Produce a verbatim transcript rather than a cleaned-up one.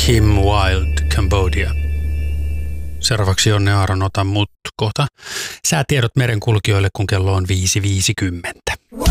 Kim Wilde, Cambodia. Seuraavaksi Jonne Aaron, ota mut kohta säätiedot merenkulkijoille, kun kello on viisi viisikymmentä.